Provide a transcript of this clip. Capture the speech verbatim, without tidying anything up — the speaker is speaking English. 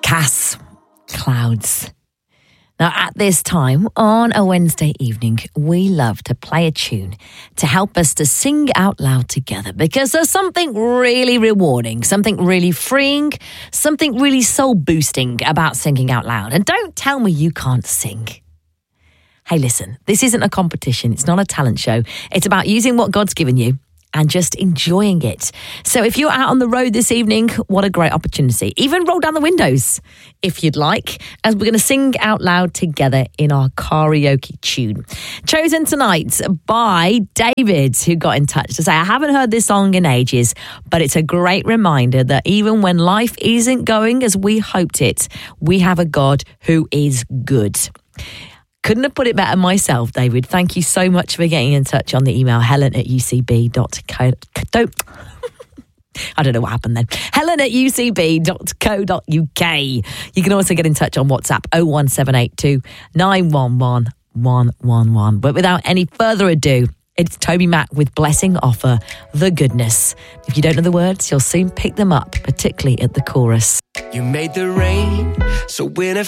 Cass, Clouds. Now, at this time on a Wednesday evening, we love to play a tune to help us to sing out loud together, because there's something really rewarding, something really freeing, something really soul boosting about singing out loud. And don't tell me you can't sing. Hey, listen, this isn't a competition. It's not a talent show. It's about using what God's given you and just enjoying it. So if you're out on the road this evening, what a great opportunity. Even roll down the windows if you'd like, as we're going to sing out loud together in our karaoke tune. Chosen tonight by David, who got in touch to say, I haven't heard this song in ages, but it's a great reminder that even when life isn't going as we hoped it, we have a God who is good. Couldn't have put it better myself, David. Thank you so much for getting in touch on the email, helen at u c b dot co. Don't. I don't know what happened then. helen at u c b dot co dot u k. You can also get in touch on WhatsApp oh one seven eight two nine one one one one one. But without any further ado, it's Toby Mac with Blessing Offer, The Goodness. If you don't know the words, you'll soon pick them up, particularly at the chorus. You made the rain, so when it